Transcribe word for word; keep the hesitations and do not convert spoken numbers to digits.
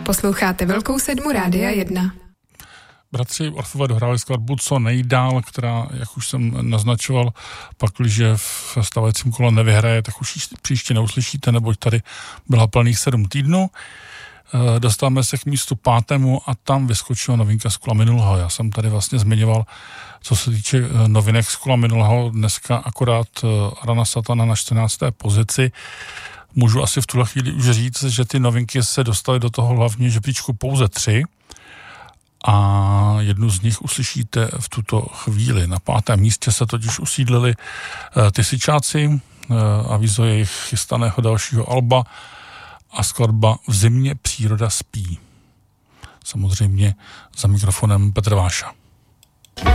Posloucháte Velkou sedmu Rádia jedna. Bratři Orfové dohráli skladbu Co nejdál, která, jak už jsem naznačoval, pakliže v stávajícím kole nevyhraje, tak už ji příště neuslyšíte, neboť tady byla plných sedm týdnů. Dostáváme se k místu pátému a tam vyskočila novinka z kola minulého. Já jsem tady vlastně zmiňoval, co se týče novinek z kola minulého, dneska akorát Rana Satana na čtrnácté pozici. Můžu asi v tuhle chvíli už říct, že ty novinky se dostaly do toho hlavního žebříčku pouze tři a jednu z nich uslyšíte v tuto chvíli. Na pátém místě se totiž usídlili Tysičáci, avizo jejich chystaného dalšího alba a skladba V zimě příroda spí. Samozřejmě za mikrofonem Petr Váša.